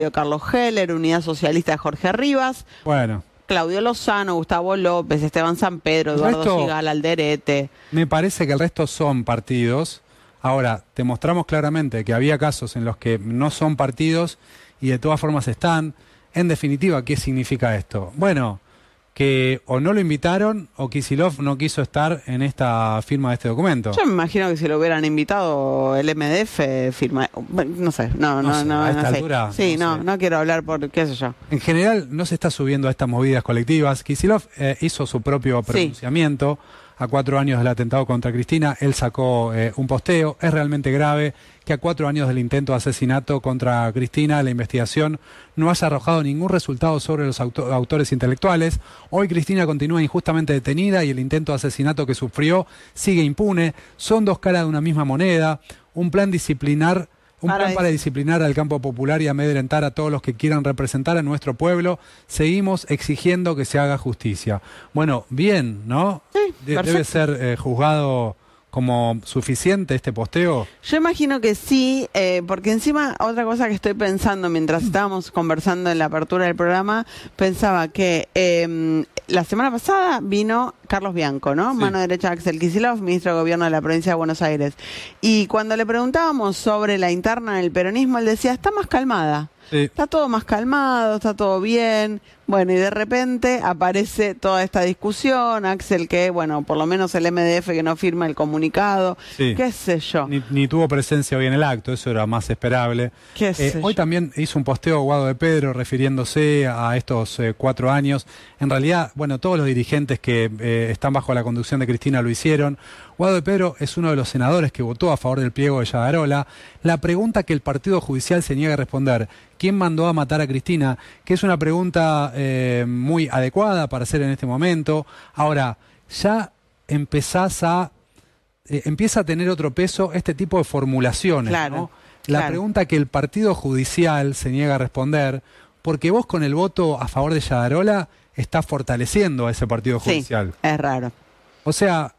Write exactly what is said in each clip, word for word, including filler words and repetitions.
Carlos Heller, Unidad Socialista de Jorge Rivas. Bueno. Claudio Lozano, Gustavo López, Esteban San Pedro, Eduardo resto, Gigal, Alderete. Me parece que el resto son partidos. Ahora, te mostramos claramente que había casos en los que no son partidos y de todas formas están. En definitiva, ¿qué significa esto? Bueno, que o no lo invitaron o Kicillof no quiso estar en esta firma de este documento. Yo me imagino que si lo hubieran invitado el M D F, firma, no sé, no, no, no, sé, no, a esta no sé. altura, Sí, no, no, sé. no quiero hablar por qué sé yo. En general no se está subiendo a estas movidas colectivas. Kicillof eh, hizo su propio pronunciamiento. Sí. A cuatro años del atentado contra Cristina, él sacó eh, un posteo. Es realmente grave que a cuatro años del intento de asesinato contra Cristina, la investigación no haya arrojado ningún resultado sobre los auto autores intelectuales. Hoy Cristina continúa injustamente detenida y el intento de asesinato que sufrió sigue impune. Son dos caras de una misma moneda. Un plan disciplinar... Un para plan para disciplinar al campo popular y amedrentar a todos los que quieran representar a nuestro pueblo. Seguimos exigiendo que se haga justicia. Bueno, bien, ¿no? Sí, De debe ser eh, juzgado como suficiente este posteo. Yo imagino que sí, eh, porque encima otra cosa que estoy pensando mientras estábamos conversando en la apertura del programa, pensaba que eh, la semana pasada vino Carlos Bianco, ¿no? Sí. Mano derecha de Axel Kicillof, ministro de Gobierno de la provincia de Buenos Aires. Y cuando le preguntábamos sobre la interna del peronismo, él decía, está más calmada. Sí. Está todo más calmado, está todo bien. Bueno, y de repente aparece toda esta discusión, Axel, que, bueno, por lo menos el M D F que no firma el comunicado, sí. qué sé yo. Ni, ni tuvo presencia hoy en el acto, eso era más esperable. ¿Qué eh, sé hoy yo? También hizo un posteo Guado de Pedro refiriéndose a estos eh, cuatro años. En realidad, bueno, todos los dirigentes que eh, están bajo la conducción de Cristina lo hicieron. Guado de Pedro es uno de los senadores que votó a favor del pliego de Yadarola. La pregunta que el Partido Judicial se niega a responder, ¿quién mandó a matar a Cristina? Que es una pregunta eh, muy adecuada para hacer en este momento. Ahora, ya empezás a... Eh, empieza a tener otro peso este tipo de formulaciones, claro, ¿no? La claro. pregunta que el Partido Judicial se niega a responder, porque vos con el voto a favor de Yadarola estás fortaleciendo a ese Partido Judicial. Sí, es raro. O sea,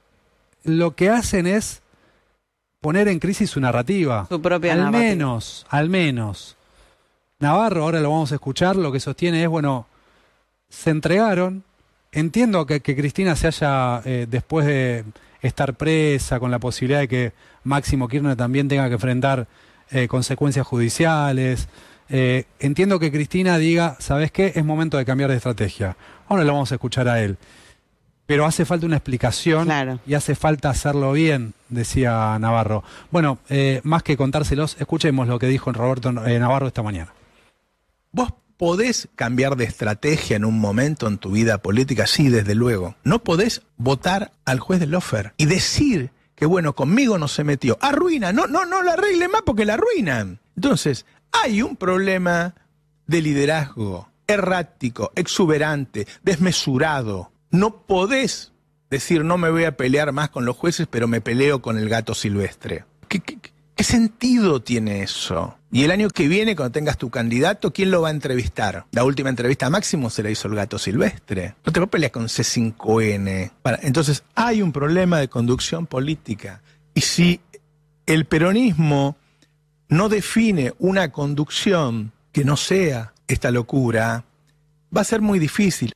lo que hacen es poner en crisis su narrativa. Su propia al narrativa. menos, al menos. Navarro, ahora lo vamos a escuchar, lo que sostiene es, bueno, se entregaron. Entiendo que, que Cristina se haya, eh, después de estar presa, con la posibilidad de que Máximo Kirchner también tenga que enfrentar eh, consecuencias judiciales. Eh, entiendo que Cristina diga, ¿sabes qué? Es momento de cambiar de estrategia. Ahora lo vamos a escuchar a él. Pero hace falta una explicación, claro, y hace falta hacerlo bien, decía Navarro. Bueno, eh, más que contárselos, escuchemos lo que dijo Roberto eh, Navarro esta mañana. ¿Vos podés cambiar de estrategia en un momento en tu vida política? Sí, desde luego. No podés votar al juez de Lofer y decir que, bueno, conmigo no se metió. Arruina, no, no, no la arreglen más porque la arruinan. Entonces, hay un problema de liderazgo errático, exuberante, desmesurado. No podés decir, no me voy a pelear más con los jueces, pero me peleo con el gato silvestre. ¿Qué, qué, qué sentido tiene eso? Y el año que viene, cuando tengas tu candidato, ¿quién lo va a entrevistar? La última entrevista a Máximo se la hizo el gato silvestre. No te vas a pelear con C cinco N. Para, entonces, hay un problema de conducción política. Y si el peronismo no define una conducción que no sea esta locura, va a ser muy difícil.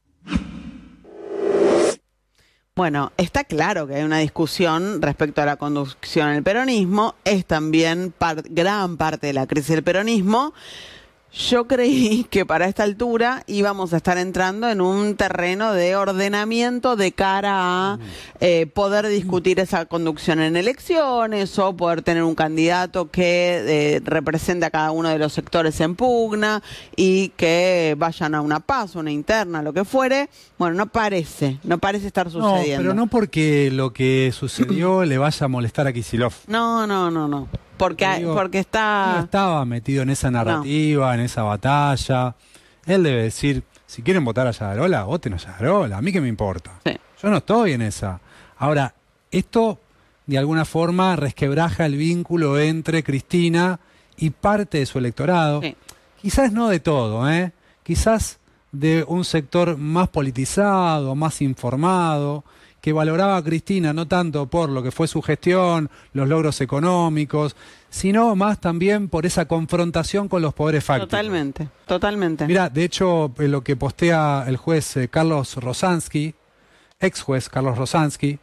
Bueno, está claro que hay una discusión respecto a la conducción del peronismo, es también par- gran parte de la crisis del peronismo. Yo creí que para esta altura íbamos a estar entrando en un terreno de ordenamiento de cara a eh, poder discutir esa conducción en elecciones o poder tener un candidato que eh, represente a cada uno de los sectores en pugna y que vayan a una paz, una interna, lo que fuere. Bueno, no parece, no parece estar sucediendo. No, pero no porque lo que sucedió le vaya a molestar a Kicillof. No, no, no, no. Porque, digo, porque está... No estaba metido en esa narrativa, no. en esa batalla. Él debe decir, si quieren votar a Yadarola, voten a Yadarola. A mí qué me importa. Sí. Yo no estoy en esa. Ahora, esto de alguna forma resquebraja el vínculo entre Cristina y parte de su electorado. Sí. Quizás no de todo, ¿eh? Quizás de un sector más politizado, más informado, que valoraba a Cristina no tanto por lo que fue su gestión, los logros económicos, sino más también por esa confrontación con los poderes fácticos. Totalmente, totalmente. Mira, de hecho, eh, lo que postea el juez eh, Carlos Rosansky, ex juez Carlos Rosansky,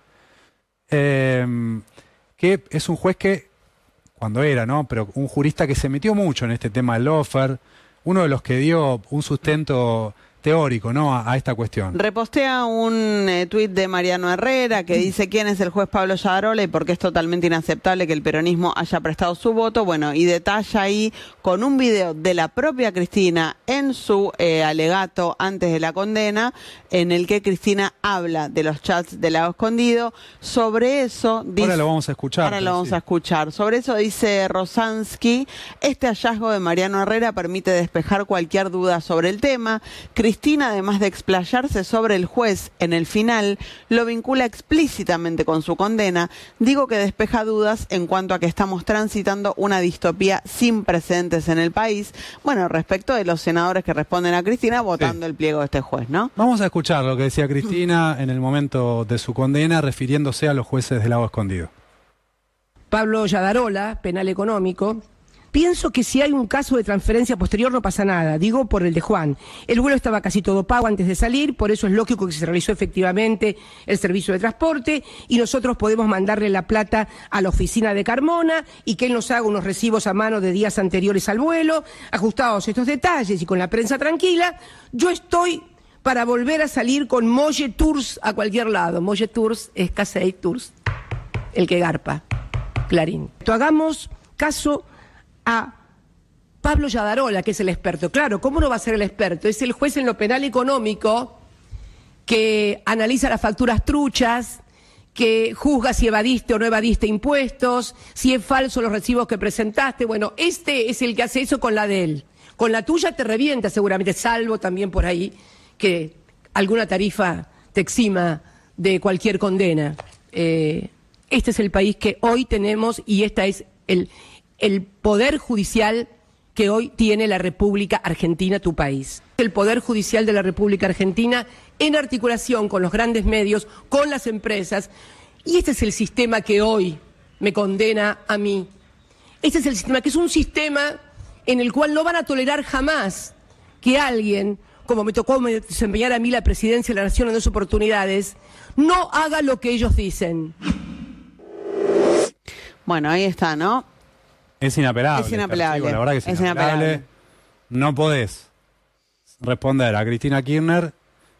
eh, que es un juez que, cuando era, ¿no? Pero un jurista que se metió mucho en este tema del lawfare, uno de los que dio un sustento teórico, ¿no?, a, a esta cuestión. Repostea un eh, tuit de Mariano Herrera que dice quién es el juez Pablo Lladarola y por qué es totalmente inaceptable que el peronismo haya prestado su voto. Bueno, y detalla ahí con un video de la propia Cristina en su eh, alegato antes de la condena, en el que Cristina habla de los chats del lado escondido. Sobre eso dice... Ahora lo vamos a escuchar. Ahora lo vamos sí. a escuchar. Sobre eso dice Rosansky, este hallazgo de Mariano Herrera permite despejar cualquier duda sobre el tema. Cristina, además de explayarse sobre el juez en el final, lo vincula explícitamente con su condena. Digo que despeja dudas en cuanto a que estamos transitando una distopía sin precedentes en el país. Bueno, respecto de los senadores que responden a Cristina votando sí. el pliego de este juez, ¿no? Vamos a escuchar lo que decía Cristina en el momento de su condena, refiriéndose a los jueces del lado escondido. Pablo Lladarola, penal económico. Pienso que si hay un caso de transferencia posterior no pasa nada, digo por el de Juan. El vuelo estaba casi todo pago antes de salir, por eso es lógico que se realizó efectivamente el servicio de transporte y nosotros podemos mandarle la plata a la oficina de Carmona y que él nos haga unos recibos a mano de días anteriores al vuelo, ajustados estos detalles y con la prensa tranquila. Yo estoy para volver a salir con Molle Tours a cualquier lado. Molle Tours es Casey Tours, el que garpa, Clarín. Hagamos caso a Pablo Lladarola, que es el experto. Claro, ¿cómo no va a ser el experto? Es el juez en lo penal económico que analiza las facturas truchas, que juzga si evadiste o no evadiste impuestos, si es falso los recibos que presentaste. Bueno, este es el que hace eso con la de él. Con la tuya te revienta seguramente, salvo también por ahí que alguna tarifa te exima de cualquier condena. Eh, este es el país que hoy tenemos y esta es el... el poder judicial que hoy tiene la República Argentina, tu país. El poder judicial de la República Argentina en articulación con los grandes medios, con las empresas. Y este es el sistema que hoy me condena a mí. Este es el sistema, que es un sistema en el cual no van a tolerar jamás que alguien, como me tocó desempeñar a mí la presidencia de la Nación en dos oportunidades, no haga lo que ellos dicen. Bueno, ahí está, ¿no? Es inapelable. Es inapelable. Percibo, la verdad que es, es inapelable. inapelable. No podés responder a Cristina Kirchner,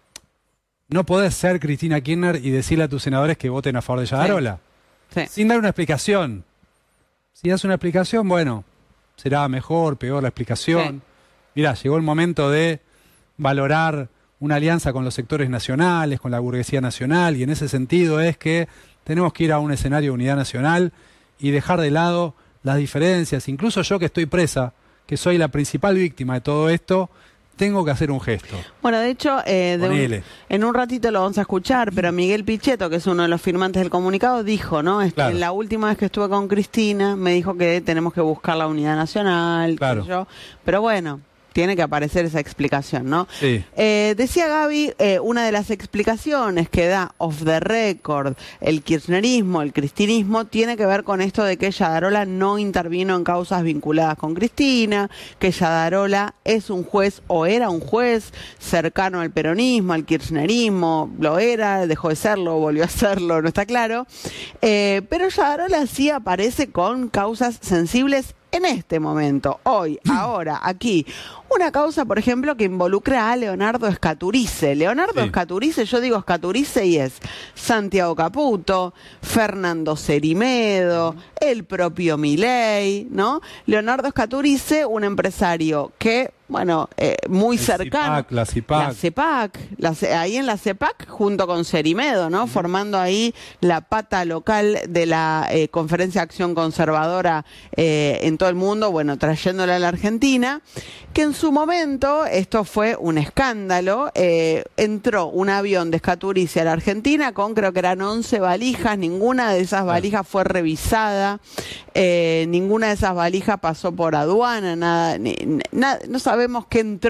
no podés ser Cristina Kirchner y decirle a tus senadores que voten a favor de Lladarola. Sí. Sí. Sin dar una explicación. Si das una explicación, bueno, será mejor, peor la explicación. Sí. Mirá, llegó el momento de valorar una alianza con los sectores nacionales, con la burguesía nacional, y en ese sentido es que tenemos que ir a un escenario de unidad nacional y dejar de lado las diferencias. Incluso yo, que estoy presa, que soy la principal víctima de todo esto, tengo que hacer un gesto. Bueno, de hecho, eh, de un, en un ratito lo vamos a escuchar, pero Miguel Pichetto, que es uno de los firmantes del comunicado, dijo, ¿no? Es claro. que la última vez que estuve con Cristina me dijo que tenemos que buscar la unidad nacional, claro. yo, pero bueno, tiene que aparecer esa explicación, ¿no? Sí. Eh, decía Gaby, eh, una de las explicaciones que da off the record el kirchnerismo, el cristinismo, tiene que ver con esto de que Lladarola no intervino en causas vinculadas con Cristina, que Lladarola es un juez o era un juez cercano al peronismo, al kirchnerismo, lo era, dejó de serlo, volvió a serlo, no está claro. Eh, pero Lladarola sí aparece con causas sensibles en este momento, hoy, ahora, aquí. Una causa, por ejemplo, que involucra a Leonardo Scaturice. Leonardo sí. Scaturice, yo digo Scaturice y es Santiago Caputo, Fernando Cerimedo, el propio Milei, ¿no? Leonardo Scaturice, un empresario que, bueno, eh, muy el cercano. CIPAC, la CIPAC. La CEPAC, la, ahí en la CEPAC, junto con Cerimedo, ¿no? Uh-huh. Formando ahí la pata local de la eh, Conferencia de Acción Conservadora eh, en todo el mundo, bueno, trayéndola a la Argentina, que en su momento, esto fue un escándalo, eh, entró un avión de Scaturice a la Argentina con, creo que eran once valijas, ninguna de esas valijas fue revisada, eh, ninguna de esas valijas pasó por aduana, nada, ni, nada, no sabemos qué entró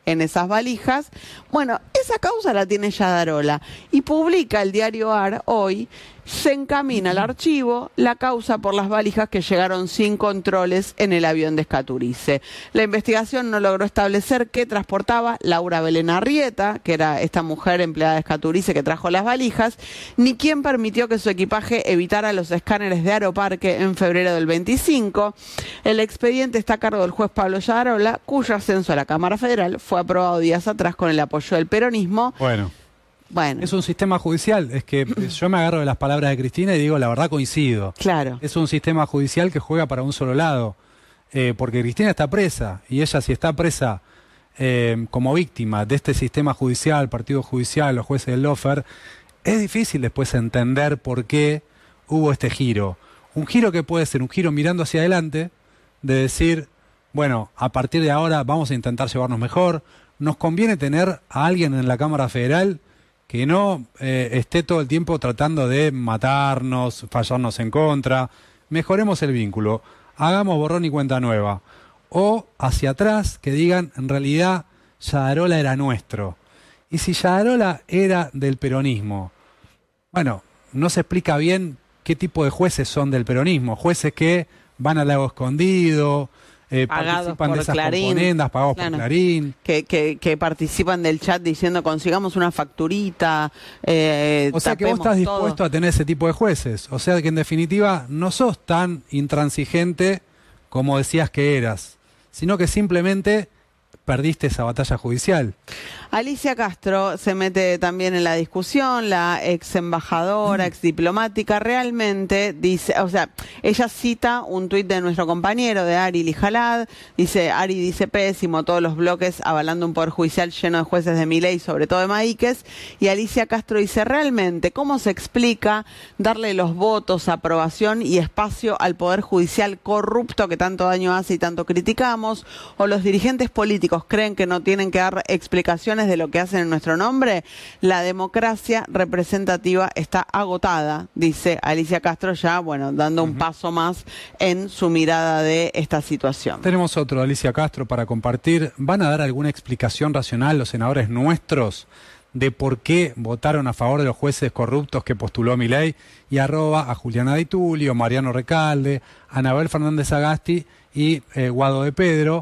en esas valijas. Bueno, esa causa la tiene Yadarola y publica el diario A R hoy, se encamina al archivo la causa por las valijas que llegaron sin controles en el avión de Escaturice. La investigación no logró establecer qué transportaba Laura Belén Arrieta, que era esta mujer empleada de Escaturice que trajo las valijas, ni quién permitió que su equipaje evitara los escáneres de Aeroparque en febrero del veinticinco. El expediente está a cargo del juez Pablo Yadarola, cuyo ascenso a la Cámara Federal fue aprobado días atrás con el apoyo del peronismo. Bueno. Bueno. Es un sistema judicial, es que yo me agarro de las palabras de Cristina y digo, la verdad coincido. Claro. Es un sistema judicial que juega para un solo lado, eh, porque Cristina está presa, y ella si está presa eh, como víctima de este sistema judicial, partido judicial, los jueces del lawfare, es difícil después entender por qué hubo este giro. Un giro que puede ser un giro mirando hacia adelante, de decir, bueno, a partir de ahora vamos a intentar llevarnos mejor, nos conviene tener a alguien en la Cámara Federal que no eh, esté todo el tiempo tratando de matarnos, fallarnos en contra, mejoremos el vínculo, hagamos borrón y cuenta nueva. O hacia atrás, que digan, en realidad, Yadarola era nuestro. Y si Yadarola era del peronismo, bueno, no se explica bien qué tipo de jueces son del peronismo, jueces que van al lago escondido, Eh, pagados participan por de esas Clarín, componendas, pagados claro, por Clarín. Que, que, que participan del chat diciendo consigamos una facturita. Eh, o sea que vos estás todo. dispuesto a tener ese tipo de jueces. O sea que en definitiva no sos tan intransigente como decías que eras, sino que simplemente perdiste esa batalla judicial. Alicia Castro se mete también en la discusión, la ex embajadora, ex diplomática, realmente dice, o sea, ella cita un tuit de nuestro compañero, de Ari Lijalad, dice, Ari dice pésimo, todos los bloques avalando un poder judicial lleno de jueces de Milei, sobre todo de Maíquez, y Alicia Castro dice, realmente, ¿cómo se explica darle los votos, aprobación y espacio al poder judicial corrupto que tanto daño hace y tanto criticamos? ¿O los dirigentes políticos creen que no tienen que dar explicaciones de lo que hacen en nuestro nombre? La democracia representativa está agotada, dice Alicia Castro, ya, bueno, dando un uh-huh. paso más en su mirada de esta situación. Tenemos otro, Alicia Castro, para compartir. ¿Van a dar alguna explicación racional los senadores nuestros de por qué votaron a favor de los jueces corruptos que postuló Milei? Y arroba a Juliana Di Tulio, Mariano Recalde, Anabel Fernández Agasti y eh, Guado de Pedro.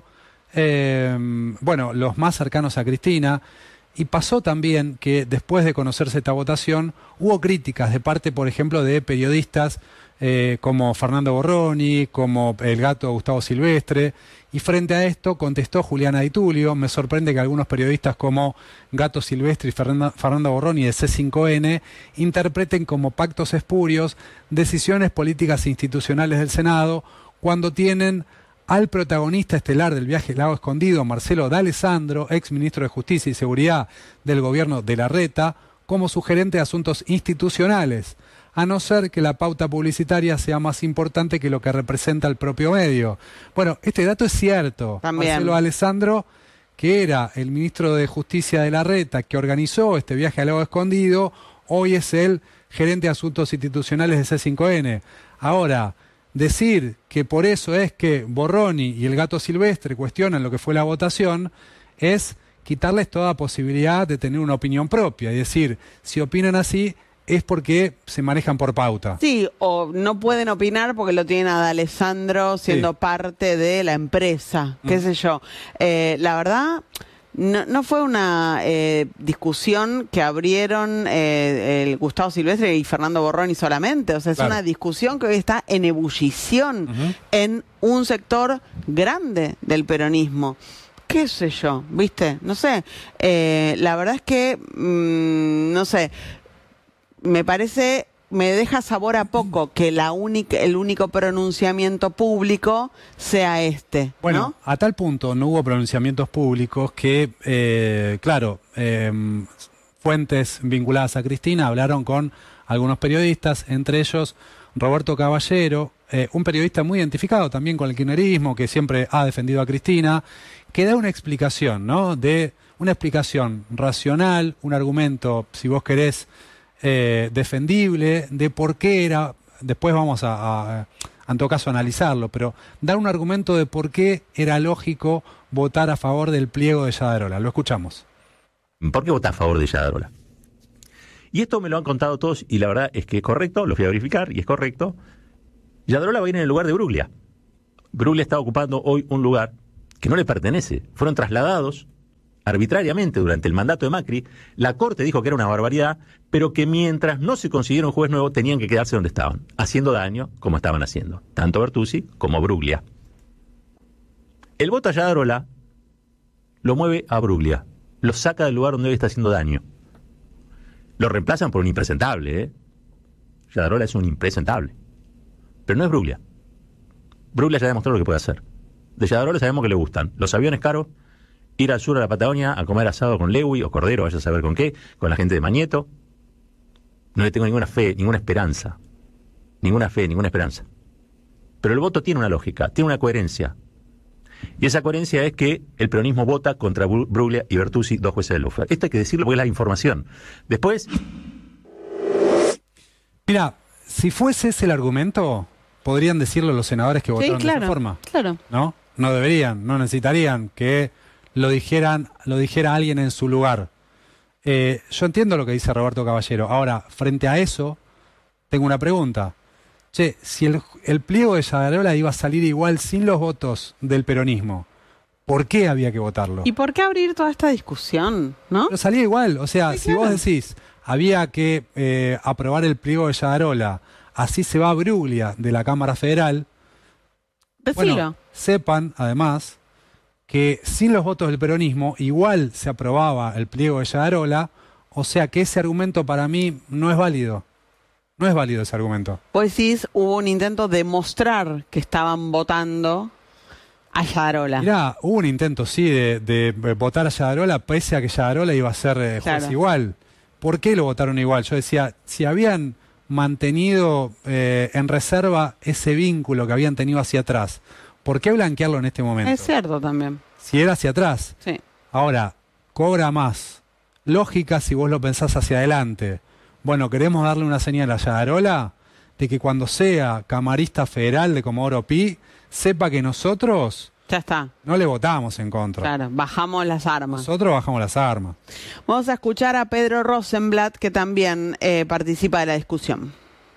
Eh, bueno, los más cercanos a Cristina. Y pasó también que después de conocerse esta votación hubo críticas de parte, por ejemplo, de periodistas eh, como Fernando Borroni, como el gato Gustavo Silvestre, y frente a esto contestó Juliana Di Tulio. Me sorprende que algunos periodistas como Gato Silvestre y Fernanda, Fernando Borroni de C cinco N interpreten como pactos espurios decisiones políticas e institucionales del Senado cuando tienen al protagonista estelar del viaje al lago escondido, Marcelo D'Alessandro, ex ministro de Justicia y Seguridad del gobierno de Larreta, como sugerente de asuntos institucionales, a no ser que la pauta publicitaria sea más importante que lo que representa el propio medio. Bueno, este dato es cierto. También. Marcelo D'Alessandro, que era el ministro de Justicia de Larreta, que organizó este viaje al lago escondido, hoy es el gerente de asuntos institucionales de C cinco N. Ahora, decir que por eso es que Borroni y el gato Silvestre cuestionan lo que fue la votación es quitarles toda posibilidad de tener una opinión propia. Es decir, si opinan así es porque se manejan por pauta. Sí, o no pueden opinar porque lo tienen a D'Alessandro siendo sí. parte de la empresa, qué mm. sé yo. Eh, la verdad... No, no fue una eh, discusión que abrieron eh, el Gustavo Silvestre y Fernando Borroni solamente. O sea, es claro. una discusión que hoy está en ebullición uh-huh. en un sector grande del peronismo. ¿Qué sé yo? ¿Viste? No sé. Eh, la verdad es que, mmm, no sé, me parece... me deja sabor a poco que la única, el único pronunciamiento público sea este. Bueno, ¿no? A tal punto no hubo pronunciamientos públicos que, eh, claro, eh, fuentes vinculadas a Cristina hablaron con algunos periodistas, entre ellos Roberto Caballero, eh, un periodista muy identificado también con el kirchnerismo, que siempre ha defendido a Cristina, que da una explicación, ¿no? De una explicación racional, un argumento, si vos querés, Eh, defendible de por qué era, después vamos a, a, a en todo caso analizarlo, pero dar un argumento de por qué era lógico votar a favor del pliego de Yadarola. Lo escuchamos. ¿Por qué votás a favor de Yadarola? Y esto me lo han contado todos y la verdad es que es correcto, lo fui a verificar y es correcto. Yadarola va a ir en el lugar de Bruglia. Bruglia está ocupando hoy un lugar que no le pertenece. Fueron trasladados arbitrariamente durante el mandato de Macri. La Corte dijo que era una barbaridad, pero que mientras no se consiguiera un juez nuevo tenían que quedarse donde estaban, haciendo daño como estaban haciendo, tanto Bertuzzi como Bruglia. El voto a Yadarola lo mueve a Bruglia, lo saca del lugar donde hoy está haciendo daño. Lo reemplazan por un impresentable, ¿eh? Yadarola es un impresentable. Pero no es Bruglia. Bruglia ya demostró lo que puede hacer. De Yadarola sabemos que le gustan los aviones caros, ir al sur a la Patagonia a comer asado con Lewy o Cordero, vaya a saber con qué, con la gente de Mañeto. No le tengo ninguna fe, ninguna esperanza. Ninguna fe, ninguna esperanza. Pero el voto tiene una lógica, tiene una coherencia. Y esa coherencia es que el peronismo vota contra Bruglia y Bertuzzi, dos jueces del Lofer. Esto hay que decirlo porque es la información. Después... Mira, si fuese ese el argumento, podrían decirlo los senadores que votaron sí, claro, de esa forma. Claro. ¿No? No deberían, no necesitarían que lo dijeran, lo dijera alguien en su lugar. Eh, yo entiendo lo que dice Roberto Caballero. Ahora, frente a eso, tengo una pregunta. Che, si el, el pliego de Yadarola iba a salir igual sin los votos del peronismo, ¿por qué había que votarlo? ¿Y por qué abrir toda esta discusión, no? Pero salía igual, o sea, sí, si claro. vos decís, había que eh, aprobar el pliego de Yadarola, así se va a Bruglia de la Cámara Federal. Decilo. Bueno, sepan, además, que sin los votos del peronismo igual se aprobaba el pliego de Yadarola, o sea que ese argumento para mí no es válido. No es válido ese argumento. Pues sí, hubo un intento de mostrar que estaban votando a Yadarola. Mirá, hubo un intento, sí, de, de votar a Yadarola, pese a que Yadarola iba a ser eh, juez claro. igual. ¿Por qué lo votaron igual? Yo decía, si habían mantenido eh, en reserva ese vínculo que habían tenido hacia atrás, ¿por qué blanquearlo en este momento? Es cierto también. Si era hacia atrás. Sí. Ahora, cobra más lógica si vos lo pensás hacia adelante. Bueno, queremos darle una señal a Yadarola de que cuando sea camarista federal de Comodoro Pi, sepa que nosotros ya está. No le votamos en contra. Claro, bajamos las armas. Nosotros bajamos las armas. Vamos a escuchar a Pedro Rosenblatt, que también eh, participa de la discusión.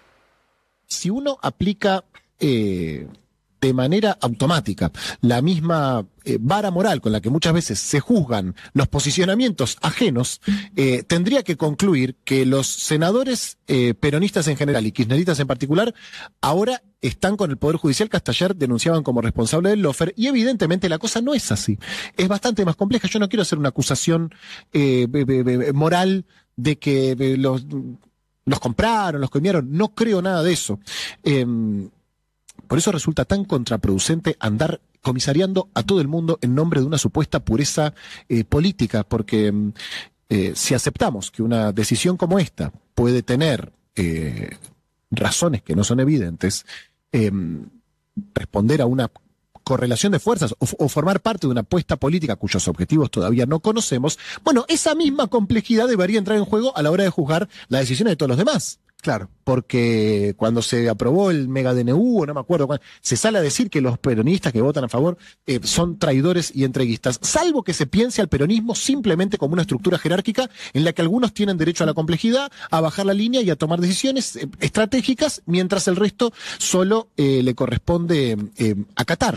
Si uno aplica eh, de manera automática la misma eh, vara moral con la que muchas veces se juzgan los posicionamientos ajenos, eh, tendría que concluir que los senadores eh, peronistas en general y kirchneristas en particular ahora están con el Poder Judicial que hasta ayer denunciaban como responsable del Lofer, y evidentemente la cosa no es así. Es bastante más compleja. Yo no quiero hacer una acusación eh, moral de que eh, los, los compraron, los coimieron. No creo nada de eso. Eh, Por eso resulta tan contraproducente andar comisariando a todo el mundo en nombre de una supuesta pureza eh, política, porque eh, si aceptamos que una decisión como esta puede tener eh, razones que no son evidentes, eh, responder a una correlación de fuerzas o, o formar parte de una apuesta política cuyos objetivos todavía no conocemos, bueno, esa misma complejidad debería entrar en juego a la hora de juzgar las decisiones de todos los demás. Claro, porque cuando se aprobó el mega D N U, o no me acuerdo cuándo, se sale a decir que los peronistas que votan a favor eh, son traidores y entreguistas, salvo que se piense al peronismo simplemente como una estructura jerárquica en la que algunos tienen derecho a la complejidad, a bajar la línea y a tomar decisiones eh, estratégicas, mientras el resto solo eh, le corresponde eh, acatar.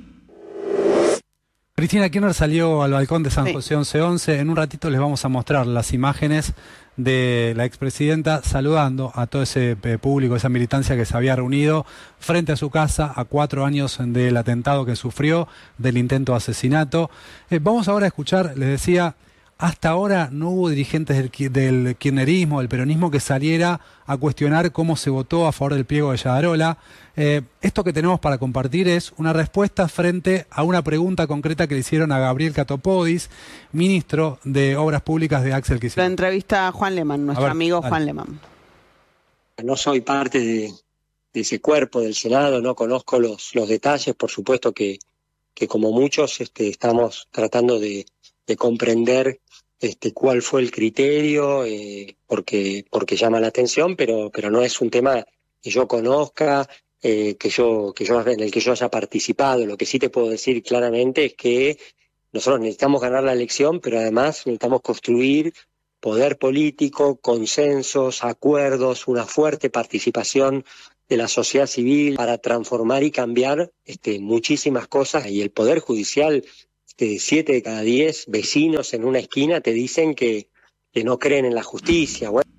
Cristina Kirchner salió al balcón de San Sí. José once once. En un ratito les vamos a mostrar las imágenes de la expresidenta saludando a todo ese eh, público, esa militancia que se había reunido frente a su casa a cuatro años del atentado que sufrió, del intento de asesinato. Eh, vamos ahora a escuchar, les decía, hasta ahora no hubo dirigentes del, ki- del kirchnerismo, del peronismo, que saliera a cuestionar cómo se votó a favor del pliego de Yadarola. Eh, esto que tenemos para compartir es una respuesta frente a una pregunta concreta que le hicieron a Gabriel Catopodis, ministro de Obras Públicas de Axel La Kicillof. entrevista a Juan Lehmann, nuestro ver, amigo dale. Juan Lehmann. No soy parte de, de ese cuerpo del Senado, no conozco los, los detalles, por supuesto que, que como muchos este, estamos tratando de, de comprender este, cuál fue el criterio, eh, porque, porque llama la atención, pero, pero no es un tema que yo conozca, eh, que yo, que yo, en el que yo haya participado. Lo que sí te puedo decir claramente es que nosotros necesitamos ganar la elección, pero además necesitamos construir poder político, consensos, acuerdos, una fuerte participación de la sociedad civil para transformar y cambiar este, muchísimas cosas. Y el Poder Judicial, este, siete de cada diez vecinos en una esquina te dicen que, que no creen en la justicia. Bueno.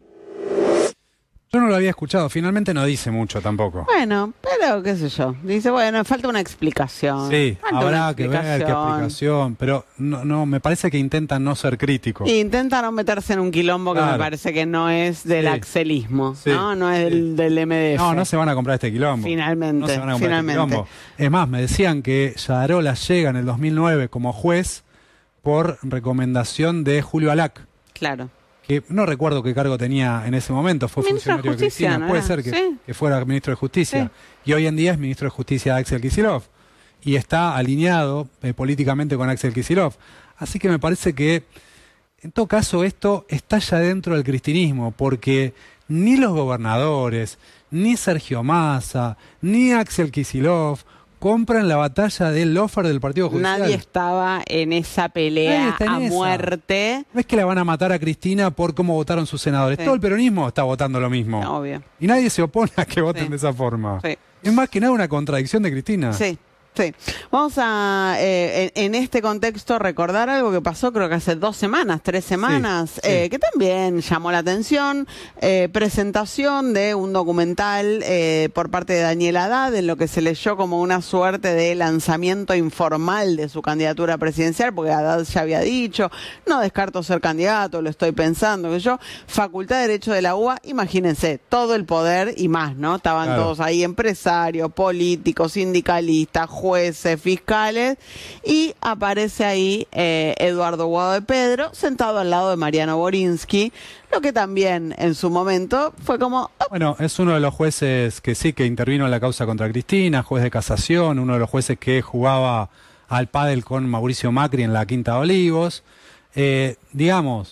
Yo no lo había escuchado, finalmente no dice mucho tampoco. Bueno, pero qué sé yo. Dice, bueno, falta una explicación. Sí, falta habrá que ver qué explicación, pero no, no, me parece que intentan no ser críticos. Y intentan no meterse en un quilombo que claro. me parece que no es del sí. axelismo, sí. ¿no? No es del, sí. del M D F. No, no se van a comprar este quilombo. Finalmente, no se van a comprar finalmente. Este quilombo. Es más, me decían que Yadarola llega en el dos mil nueve como juez por recomendación de Julio Alac. Claro. Que no recuerdo qué cargo tenía en ese momento, fue ministro funcionario de, de Justicia, Cristina, ¿no? puede ser que, sí. que fuera ministro de Justicia, sí. y hoy en día es ministro de Justicia de Axel Kicillof, y está alineado eh, políticamente con Axel Kicillof. Así que me parece que, en todo caso, esto está ya dentro del cristinismo, porque ni los gobernadores, ni Sergio Massa, ni Axel Kicillof compran la batalla del Lofer del Partido Judicial. Nadie estaba en esa pelea en a esa. muerte. No es que la van a matar a Cristina por cómo votaron sus senadores. Sí. Todo el peronismo está votando lo mismo. Obvio. Y nadie se opone a que voten sí. de esa forma. Sí. Es más que nada una contradicción de Cristina. Sí. Sí. Vamos a, eh, en, en este contexto, recordar algo que pasó creo que hace dos semanas, tres semanas, sí, sí. Eh, que también llamó la atención. Eh, presentación de un documental eh, por parte de Daniel Haddad, en lo que se leyó como una suerte de lanzamiento informal de su candidatura presidencial, porque Haddad ya había dicho, no descarto ser candidato, lo estoy pensando, que yo, Facultad de Derecho de la U B A, imagínense, todo el poder y más, ¿no? Estaban claro. todos ahí, empresarios, políticos, sindicalistas, jueces, fiscales, y aparece ahí eh, Eduardo Guado de Pedro sentado al lado de Mariano Borinsky, lo que también en su momento fue como... Oh. Bueno, es uno de los jueces que sí que intervino en la causa contra Cristina, juez de casación, uno de los jueces que jugaba al pádel con Mauricio Macri en la Quinta de Olivos. Eh, digamos,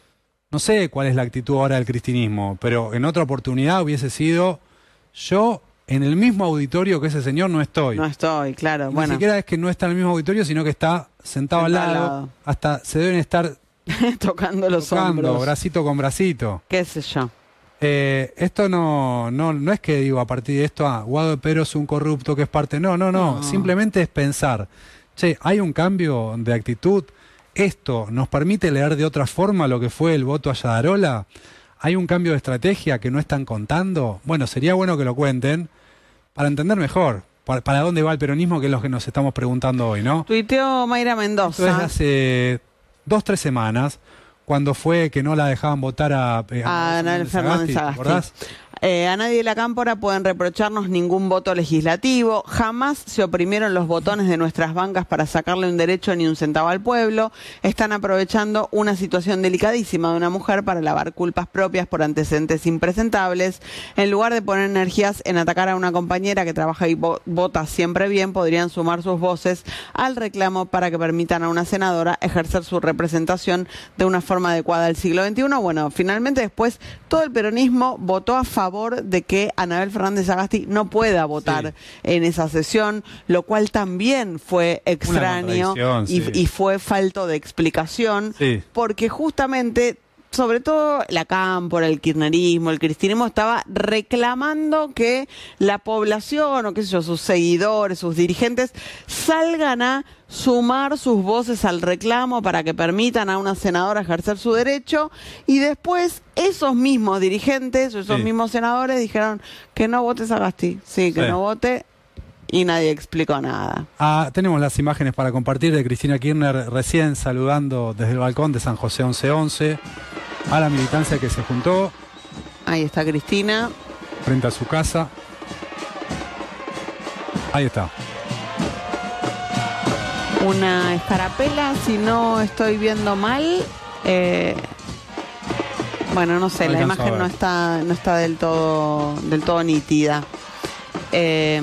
no sé cuál es la actitud ahora del cristinismo, pero en otra oportunidad hubiese sido yo... En el mismo auditorio que ese señor no estoy. No estoy, claro. Ni bueno. siquiera es que no está en el mismo auditorio, sino que está sentado, sentado al, lado, al lado. Hasta se deben estar tocando los tocando, hombros. bracito con bracito. Qué sé yo. Eh, esto no, no, no es que digo a partir de esto, ah, Guado de Pedro es un corrupto que es parte. No, no, no, no. Simplemente es pensar, che, hay un cambio de actitud. Esto nos permite leer de otra forma lo que fue el voto a Yadarola. ¿Hay un cambio de estrategia que no están contando? Bueno, sería bueno que lo cuenten para entender mejor para, para dónde va el peronismo, que es lo que nos estamos preguntando hoy, ¿no? Tuiteó Mayra Mendoza. Entonces, hace dos, tres semanas, cuando fue que no la dejaban votar a, eh, a Anabel Fernández Sagasti. ¿Recordás? Eh, a nadie de la Cámpora pueden reprocharnos ningún voto legislativo. Jamás se oprimieron los botones de nuestras bancas para sacarle un derecho ni un centavo al pueblo. Están aprovechando una situación delicadísima de una mujer para lavar culpas propias por antecedentes impresentables. En lugar de poner energías en atacar a una compañera que trabaja y vo- vota siempre bien, podrían sumar sus voces al reclamo para que permitan a una senadora ejercer su representación de una forma adecuada al siglo veintiuno. Bueno, finalmente después todo el peronismo votó a favor de que Anabel Fernández Sagasti no pueda votar sí. en esa sesión, lo cual también fue extraño y, sí. y fue falto de explicación, sí. porque justamente, sobre todo la Cámpora, el kirchnerismo, el cristinismo estaba reclamando que la población, o qué sé yo, sus seguidores, sus dirigentes, salgan a sumar sus voces al reclamo para que permitan a una senadora ejercer su derecho, y después esos mismos dirigentes, esos sí. mismos senadores dijeron que no vote Sagasti, sí, que sí. no vote, y nadie explicó nada. Ah, tenemos las imágenes para compartir de Cristina Kirchner recién saludando desde el balcón de San José once once a la militancia que se juntó. Ahí está Cristina. Frente a su casa. Ahí está. Una escarapela, si no estoy viendo mal. Eh, bueno, no sé, no la imagen no está, no está del todo, del todo nítida. Eh,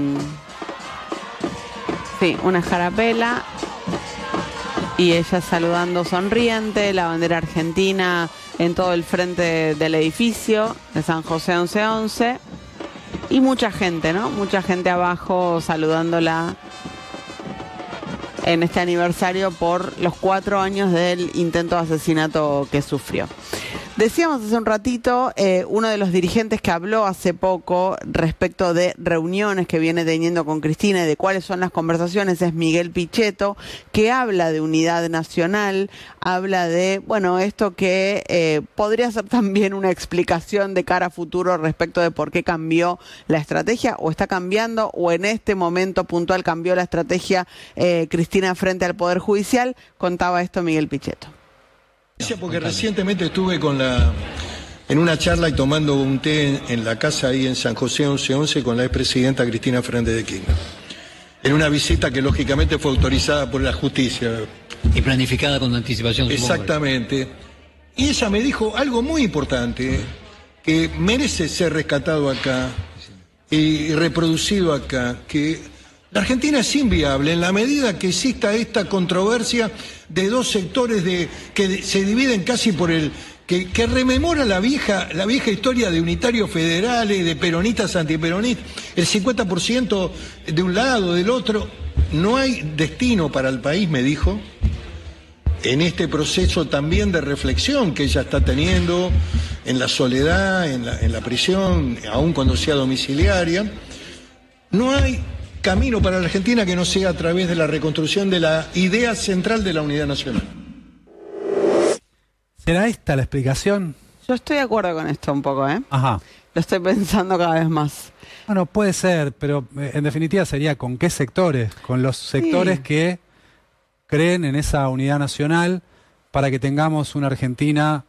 sí, una escarapela. Y ella saludando sonriente, la bandera argentina en todo el frente del edificio de San José once once. Y mucha gente, ¿no? Mucha gente abajo saludándola en este aniversario por los cuatro años del intento de asesinato que sufrió. Decíamos hace un ratito, eh, uno de los dirigentes que habló hace poco respecto de reuniones que viene teniendo con Cristina y de cuáles son las conversaciones es Miguel Pichetto, que habla de unidad nacional, habla de, bueno, esto que eh, podría ser también una explicación de cara a futuro respecto de por qué cambió la estrategia, o está cambiando, o en este momento puntual cambió la estrategia eh, Cristina frente al Poder Judicial. Contaba esto Miguel Pichetto. Porque recientemente estuve con la en una charla y tomando un té en, en la casa ahí en San José once once con la expresidenta Cristina Fernández de Kirchner. En una visita que lógicamente fue autorizada por la justicia. Y planificada con anticipación. Exactamente. Y ella me dijo algo muy importante que merece ser rescatado acá y reproducido acá, que la Argentina es inviable en la medida que exista esta controversia de dos sectores de, que se dividen casi por el... Que, que rememora la vieja, la vieja historia de unitarios federales, de peronistas, antiperonistas, el cincuenta por ciento de un lado, del otro. No hay destino para el país, me dijo, en este proceso también de reflexión que ella está teniendo en la soledad, en la, en la prisión, aun cuando sea domiciliaria. No hay camino para la Argentina que no sea a través de la reconstrucción de la idea central de la unidad nacional. ¿Será esta la explicación? Yo estoy de acuerdo con esto un poco, ¿eh? Ajá. Lo estoy pensando cada vez más. Bueno, puede ser, pero eh, en definitiva sería con qué sectores, con los sectores sí. que creen en esa unidad nacional para que tengamos una Argentina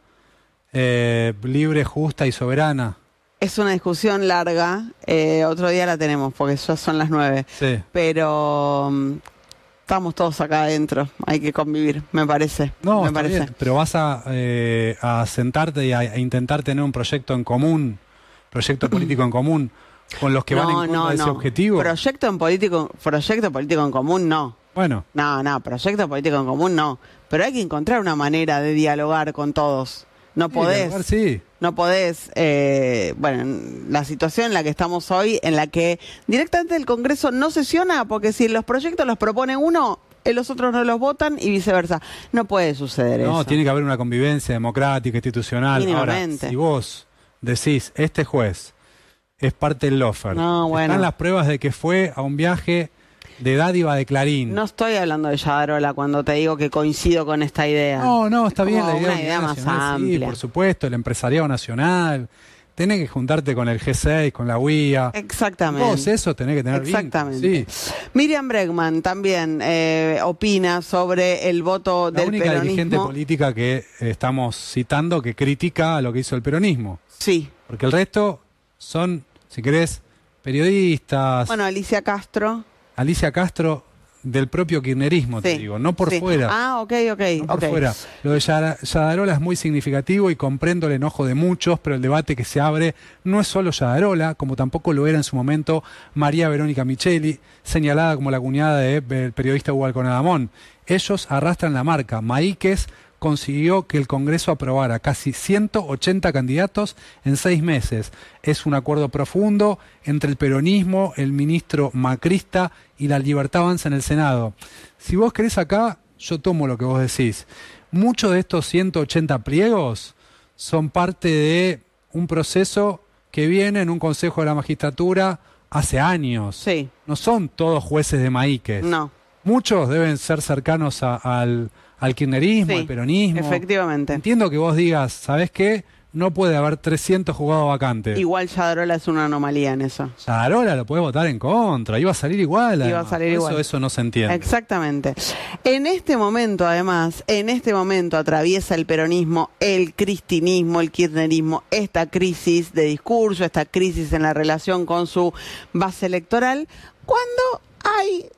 eh, libre, justa y soberana. Es una discusión larga, eh, otro día la tenemos porque ya son las nueve, sí. pero um, estamos todos acá adentro, hay que convivir, me parece. No, me está parece. bien, pero vas a, eh, a sentarte y a, a intentar tener un proyecto en común, proyecto político en común, con los que no, van en contra no, de ese no. objetivo. Proyecto en político, proyecto político en común, no. Bueno. No, no, proyecto político en común, no. Pero hay que encontrar una manera de dialogar con todos. No podés, sí, lugar, sí. no podés, eh, bueno, la situación en la que estamos hoy, en la que directamente el Congreso no sesiona, porque si los proyectos los propone uno, los otros no los votan y viceversa. No puede suceder eso. No, tiene que haber una convivencia democrática, institucional. Ahora, si vos decís, este juez es parte del lawfare, no, bueno. están las pruebas de que fue a un viaje de dádiva de Clarín. No estoy hablando de Yadarola cuando te digo que coincido con esta idea. No, no, está es bien la idea. Una idea más nacional, amplia. Sí, por supuesto, el empresariado nacional. Tenés que juntarte con el G seis, con la U I A. Exactamente. Vos eso tenés que tener Exactamente. Vínculos, sí. Miriam Bregman también eh, opina sobre el voto la del única peronismo. Dirigente política que eh, estamos citando que critica lo que hizo el peronismo. Sí. Porque el resto son, si querés, periodistas. Bueno, Alicia Castro. Alicia Castro del propio kirchnerismo, sí, te digo, no por sí. fuera. Ah, ok, ok. No por okay. fuera. Lo de Yadarola es muy significativo y comprendo el enojo de muchos, pero el debate que se abre no es solo Yadarola, como tampoco lo era en su momento María Verónica Micheli, señalada como la cuñada del periodista Hugo Alconadamón. Ellos arrastran la marca. Maíquez consiguió que el Congreso aprobara casi ciento ochenta candidatos en seis meses. Es un acuerdo profundo entre el peronismo, el ministro macrista y la Libertad Avanza en el Senado. Si vos querés acá, yo tomo lo que vos decís. Muchos de estos ciento ochenta pliegos son parte de un proceso que viene en un Consejo de la Magistratura hace años. Sí. No son todos jueces de Maíquez. No. Muchos deben ser cercanos a, al... al kirchnerismo, sí, al peronismo. Efectivamente. Entiendo que vos digas, ¿sabés qué? No puede haber trescientos jugados vacantes. Igual Yadarola es una anomalía en eso. Yadarola lo podés votar en contra, iba a salir igual. Iba a salir Por igual. Eso, eso no se entiende. Exactamente. En este momento, además, en este momento atraviesa el peronismo, el cristinismo, el kirchnerismo, esta crisis de discurso, esta crisis en la relación con su base electoral, cuando hay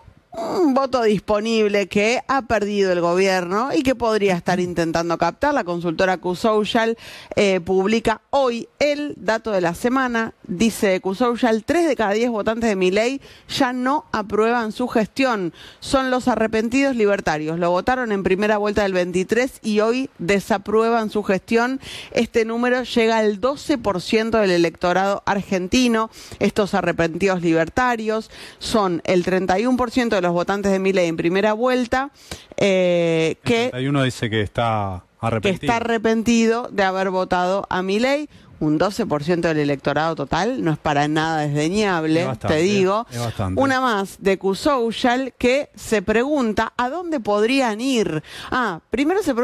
un voto disponible que ha perdido el gobierno y que podría estar intentando captar. La consultora Q-Social eh, publica hoy el dato de la semana. Dice Q-Social, tres de cada diez votantes de Milei ya no aprueban su gestión. Son los arrepentidos libertarios. Lo votaron en primera vuelta del veintitrés y hoy desaprueban su gestión. Este número llega al doce por ciento del electorado argentino. Estos arrepentidos libertarios son el treinta y uno por ciento de los votantes de Milei en primera vuelta, eh, que, treinta y uno dice que está que arrepentido. está arrepentido de haber votado a Milei. Un doce por ciento del electorado total no es para nada desdeñable, Es bastante, te digo. es bastante. Una más de Q Social que se pregunta a dónde podrían ir. Ah, primero se pregunta